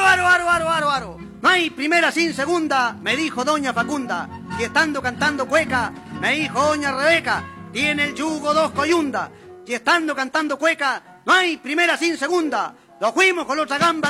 aro. No hay primera sin segunda, me dijo doña Facunda. Y estando cantando cueca, me dijo doña Rebeca, tiene el yugo dos coyundas. Y estando cantando cueca, no hay primera sin segunda. Lo fuimos con otra gamba.